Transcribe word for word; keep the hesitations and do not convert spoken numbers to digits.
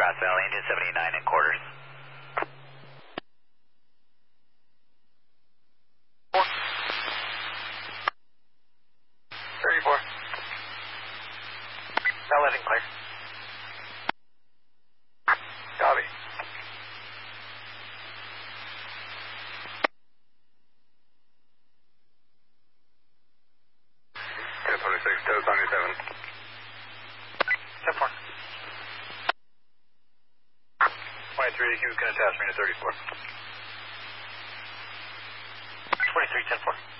Grass Valley, engine seventy-nine and quarters. thirty-four. Now letting clear. Copy. ten twenty-six, tow seventy-seven. ten four. twenty-three, he was going to attach me to thirty-four. twenty-three, ten four.